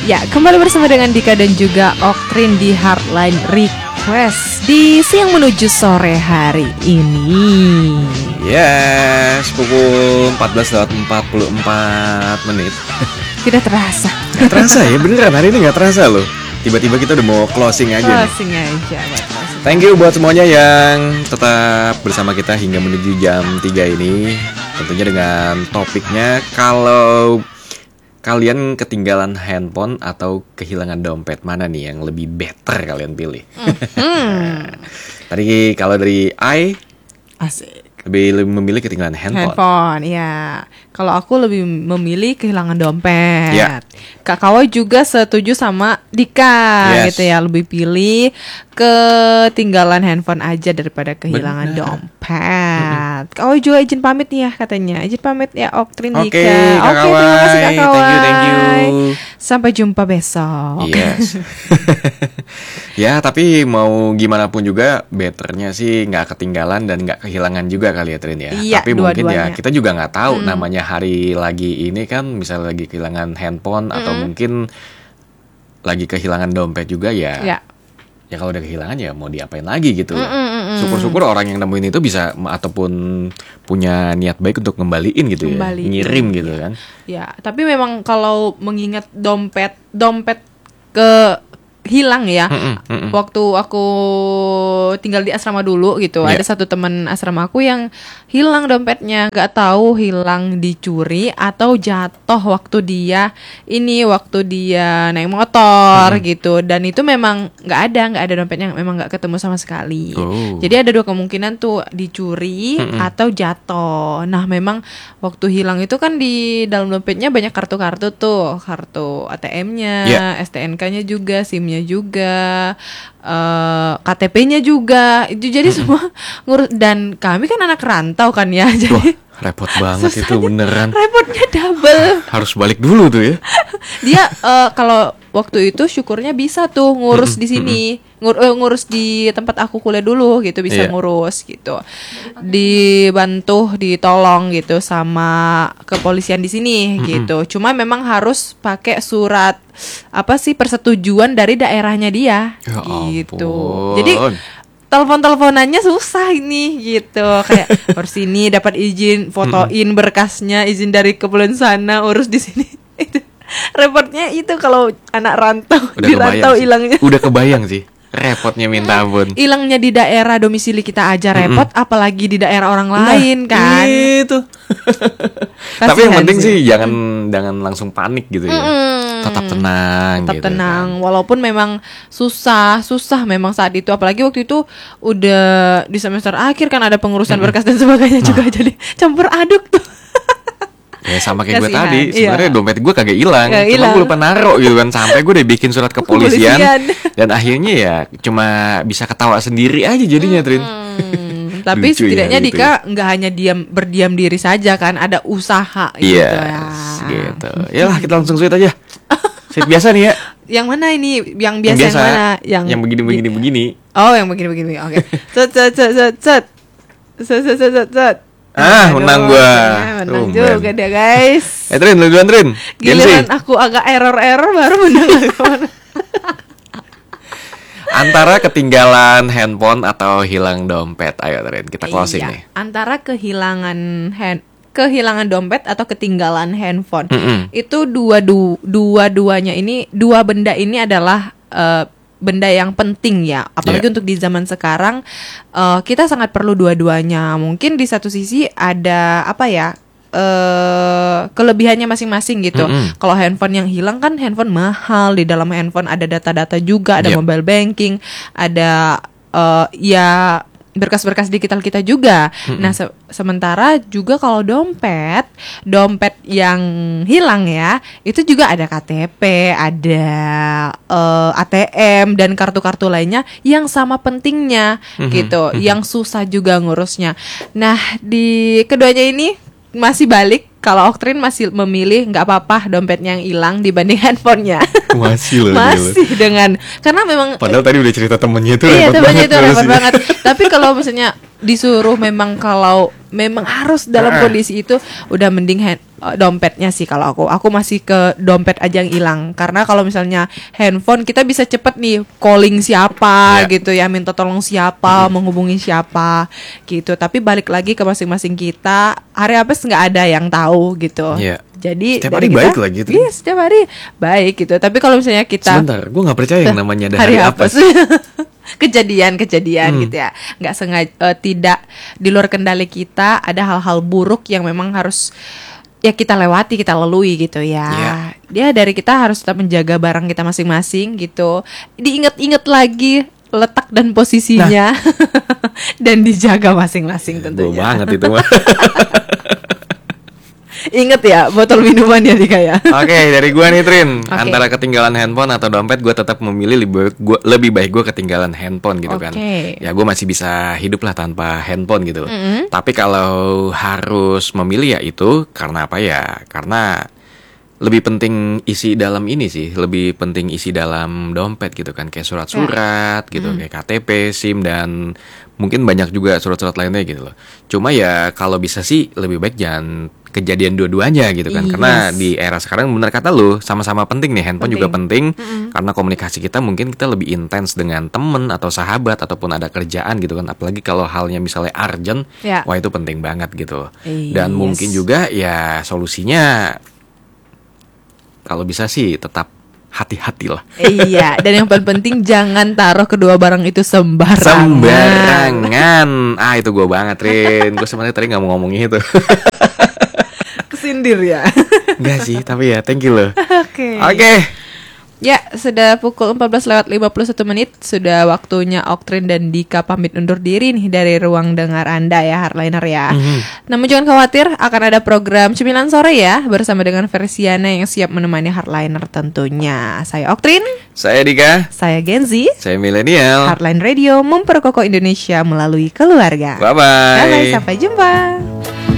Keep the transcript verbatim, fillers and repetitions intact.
Ya, kembali bersama dengan Dika dan juga Oktrin di Hardline Request di siang menuju sore hari ini. Yes, pukul empat belas lewat empat puluh empat menit. Tidak terasa. Gak terasa ya, beneran hari ini gak terasa loh. Tiba-tiba kita udah mau closing aja Closing nih. aja closing. Thank you buat semuanya yang tetap bersama kita hingga menuju jam tiga ini. Tentunya dengan topiknya kalau kalian ketinggalan handphone atau kehilangan dompet, mana nih yang lebih better kalian pilih? Mm-hmm. Tadi kalau dari I Asik. Lebih, lebih memilih ketinggalan handphone. Handphone, ya. Kalau aku lebih memilih kehilangan dompet. Ya. Kak Kawa juga setuju sama Dika, Yes. gitu ya. Lebih pilih ketinggalan handphone aja daripada kehilangan Bener. dompet. Kak Kawa juga izin pamit nih ya katanya. Izin pamit ya Oktrin Dika. Oke, Kak Oke, terima kasih Kak Kawa. Thank you, thank you. Sampai jumpa besok. Yes. Ya, tapi mau gimana pun juga betternya sih nggak ketinggalan dan nggak kehilangan juga kali ya Trin ya. Iya, Tapi mungkin ya dua-duanya. kita juga nggak tahu Hmm. namanya hari lagi ini kan, misalnya lagi kehilangan handphone atau mungkin lagi kehilangan dompet juga ya. Ya. Ya kalau udah kehilangan ya mau diapain lagi gitu. Mm, mm, mm, mm. Syukur-syukur orang yang nemuin itu bisa ataupun punya niat baik untuk ngembaliin gitu Ngembaliin. ya, ngirim gitu kan. Ya, tapi memang kalau mengingat dompet, dompet ke hilang ya. Mm-mm, mm-mm. Waktu aku tinggal di asrama dulu gitu, Yeah. ada satu teman asrama aku yang hilang dompetnya, nggak tahu hilang dicuri atau jatuh waktu dia ini waktu dia naik motor gitu, dan itu memang nggak ada nggak ada dompetnya, memang nggak ketemu sama sekali. Oh. Jadi ada dua kemungkinan tuh, dicuri atau jatuh. Nah memang waktu hilang itu kan di dalam dompetnya banyak kartu-kartu tuh, kartu A T M-nya, Yeah. S T N K-nya juga, SIM-nya juga, eh, K T P-nya juga. Itu jadi semua ngurus, dan kami kan anak rantau kan ya. Wah, Jadi repot banget itu beneran. repotnya double. Harus balik dulu tuh ya. Dia eh, kalau waktu itu syukurnya bisa tuh ngurus di sini, Ngur, eh, ngurus di tempat aku kuliah dulu gitu, bisa Iya. ngurus gitu, dibantu, ditolong gitu sama kepolisian di sini gitu. Cuma memang harus pakai surat apa sih, persetujuan dari daerahnya dia Ya gitu. ampun. Jadi telepon-teleponannya susah ini gitu, kayak harus ini dapat izin, fotoin berkasnya, izin dari kepolisian sana, urus di sini. Itu repotnya itu kalau anak rantau, Udah di kebayang rantau sih. hilangnya. Udah kebayang sih. Repotnya minta ampun. Hilangnya di daerah domisili kita aja repot, apalagi di daerah orang lain kan. Itu. Kasihan Tapi yang penting sih. sih jangan jangan langsung panik gitu ya. Mm-mm. Tetap tenang Tetap gitu tenang, kan. walaupun memang susah, susah memang saat itu. Apalagi waktu itu udah di semester akhir kan, ada pengurusan berkas dan sebagainya juga, jadi campur aduk tuh. Ya sama kayak gue Kasihan, tadi, sebenarnya iya. dompet gue kagak hilang, Kagak cuma hilang. gue lupa naro gitu kan, sampai gue udah bikin surat kepolisian, Kepolisian. dan akhirnya ya cuma bisa ketawa sendiri aja jadinya, Trin. Hmm, tapi Lucu ya setidaknya gitu Dika nggak hanya diam berdiam diri saja kan, ada usaha gitu Iya, ya. gitu. Yalah kita langsung sweet aja. Sweet biasa nih ya. Yang mana ini? Yang biasa yang, mana? Yang yang begini-begini begini. Oh, yang begini-begini. Oke. Set set set set set. Set set set set set. Ah, Aduh, menang gua. kayaknya Menang Tumben. juga dia, guys. Eh Trin, lu duluan Trin. Giliran Gengsi. aku agak error-error baru menang aku. Antara ketinggalan handphone atau hilang dompet. Ayo Trin, kita closing Iya, nih. antara kehilangan hand kehilangan dompet atau ketinggalan handphone. Mm-mm. Itu dua du, dua-duanya ini, dua benda ini adalah eh, benda yang penting ya, apalagi Iya. untuk di zaman sekarang. eh, kita sangat perlu dua-duanya. Mungkin di satu sisi ada apa ya, eh kelebihannya masing-masing gitu. Mm-mm. Kalau handphone yang hilang kan, handphone mahal, di dalam handphone ada data-data juga, ada Yep. mobile banking, ada eh, ya berkas-berkas digital kita juga. Nah, se- sementara juga kalau dompet, dompet yang hilang ya, itu juga ada K T P, ada eh, A T M dan kartu-kartu lainnya yang sama pentingnya gitu, yang susah juga ngurusnya. Nah, di keduanya ini masih balik. Kalau Oktrin masih memilih nggak apa-apa dompetnya yang hilang dibanding handphonenya. Masih loh. Masih dengan, karena memang Padahal tadi udah cerita temennya itu iya, repot temennya banget. itu repot ngurusnya. banget. Tapi kalau misalnya disuruh memang kalau memang harus dalam Ah. kondisi itu udah mending hand, uh, dompetnya sih kalau aku. Aku masih ke dompet aja yang hilang. Karena kalau misalnya handphone kita bisa cepet nih calling siapa Yeah. gitu ya, minta tolong siapa, menghubungi siapa gitu. Tapi balik lagi ke masing-masing kita, hari apes nggak ada yang tahu gitu. Iya. Jadi Setiap dari hari kita- baik lagi tuh. Iya, setiap hari baik gitu. Tapi kalau misalnya kita Sebentar, gue nggak percaya yang namanya ada hari, apa. kejadian-kejadian Hmm. gitu ya, nggak sengaja, eh, tidak di luar kendali kita, ada hal-hal buruk yang memang harus ya kita lewati, kita lalui gitu ya. Iya. Dia dari kita harus tetap menjaga barang kita masing-masing gitu. Diingat-ingat lagi letak dan posisinya dan dijaga masing-masing Gue tentunya. banget itu mah. Ingat ya botol minuman ya Dika ya. Oke, dari gua nih Trin, Oke. antara ketinggalan handphone atau dompet, gua tetap memilih lebih baik gua, lebih baik gua ketinggalan handphone gitu kan. Oke. Ya gua masih bisa hidup lah tanpa handphone gitu. Mm-mm. Tapi kalau harus memilih ya itu karena apa ya? Karena lebih penting isi dalam ini sih, lebih penting isi dalam dompet gitu kan, kayak surat-surat gitu, kayak K T P, SIM dan mungkin banyak juga surat-surat lainnya gitu loh. Cuma ya kalau bisa sih lebih baik jangan kejadian dua-duanya gitu kan. Yes. Karena di era sekarang benar kata lu, sama-sama penting nih, handphone Penting. juga penting karena komunikasi kita mungkin kita lebih intens dengan temen atau sahabat ataupun ada kerjaan gitu kan. Apalagi kalau halnya misalnya urgent, Ya. wah itu penting banget gitu. Yes. Dan mungkin juga ya solusinya kalau bisa sih tetap hati-hati lah. Iya, dan yang paling penting jangan taruh kedua barang itu sembarangan. Sembarangan. Ah itu gue banget Rin. Gue sebenarnya tadi gak mau ngomongin itu. Kesindir ya. Enggak sih, tapi ya thank you loh. Oke. Oke. Ya, sudah pukul empat belas lewat lima puluh satu menit. Sudah waktunya Oktrin dan Dika pamit undur diri nih dari ruang dengar Anda ya, Hardliner ya. Namun jangan khawatir, akan ada program Cemilan Sore ya, bersama dengan Versiana yang siap menemani Hardliner tentunya. Saya Oktrin, Saya Dika. saya Genzi. Saya milenial. Hardline Radio memperkokoh Indonesia melalui keluarga. Bye-bye. Bye-bye, sampai jumpa.